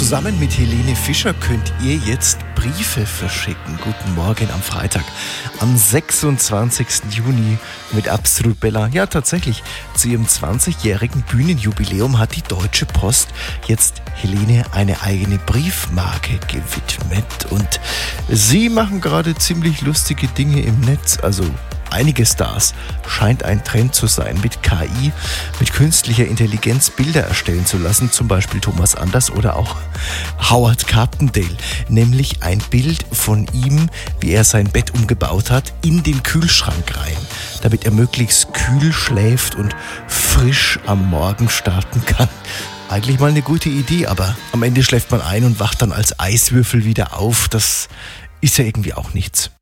Zusammen mit Helene Fischer könnt ihr jetzt Briefe verschicken. Guten Morgen am Freitag, am 26. Juni mit Absolut Bella. Ja, tatsächlich, zu ihrem 20-jährigen Bühnenjubiläum hat die Deutsche Post jetzt Helene eine eigene Briefmarke gewidmet. Und sie machen gerade ziemlich lustige Dinge im Netz, also einige Stars scheint ein Trend zu sein, mit KI, mit künstlicher Intelligenz Bilder erstellen zu lassen, zum Beispiel Thomas Anders oder auch Howard Carpendale, nämlich ein Bild von ihm, wie er sein Bett umgebaut hat, in den Kühlschrank rein, damit er möglichst kühl schläft und frisch am Morgen starten kann. Eigentlich mal eine gute Idee, aber am Ende schläft man ein und wacht dann als Eiswürfel wieder auf. Das ist ja irgendwie auch nichts.